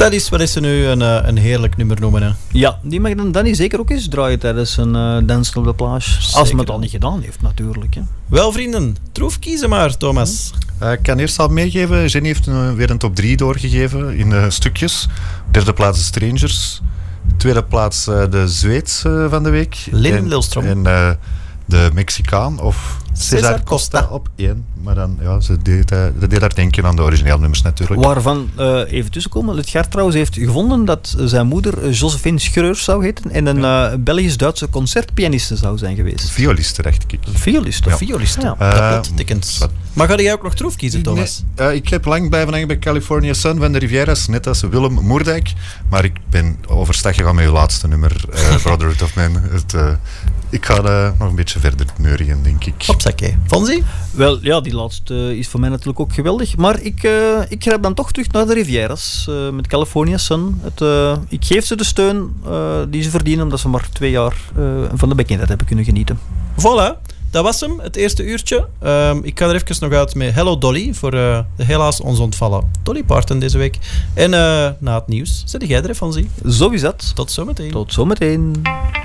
Dat is wat is er nu een heerlijk nummer noemen. Hè? Ja, die mag dan Danny zeker ook eens draaien tijdens een Dans op de Plage. Als men het al niet gedaan heeft, natuurlijk. Hè. Wel, vrienden, troef kiezen maar, Thomas. Ik kan eerst al meegeven. Jenny heeft weer een top 3 doorgegeven in stukjes. Derde plaats de Strangers. Tweede plaats de Zweeds van de week. Lynn Lilstrom. En de Mexicaan of Cesar Costa op 1. Maar dan, ja, ze deed daar denken aan de originele nummers natuurlijk. Waarvan, even tussenkomen, Lutgaard trouwens heeft gevonden dat zijn moeder Josephine Schreurs zou heten en een Belgisch-Duitse concertpianiste zou zijn geweest. Violiste, dacht ik. Violiste? Ja. Violiste, ja. Dat betekent. Maar ga jij ook nog troef kiezen, Thomas? Nee, ik heb lang blijven hangen bij California Sun van de Riviera's, net als Willem Moerdijk. Maar ik ben overstag gegaan met uw laatste nummer, Brotherhood of Man. Ik ga nog een beetje verder neurien, denk ik. Hopsakee. Fonzie? Wel, ja, die laatste is voor mij natuurlijk ook geweldig. Maar ik grijp dan toch terug naar de Riviera's met California Sun. Ik geef ze de steun die ze verdienen, omdat ze maar 2 jaar van de bekendheid hebben kunnen genieten. Voilà. Dat was hem, het eerste uurtje. Ik ga er even nog uit met Hello Dolly voor de helaas ons ontvallen Dolly Parton deze week. En na het nieuws zet jij er even van, zie. Zo is dat. Tot zometeen. Tot zometeen.